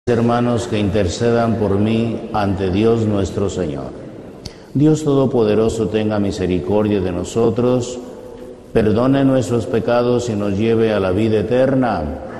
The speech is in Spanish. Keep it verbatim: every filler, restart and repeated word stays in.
Hermanos, que intercedan por mí ante Dios nuestro Señor. Dios Todopoderoso tenga misericordia de nosotros, perdone nuestros pecados y nos lleve a la vida eterna.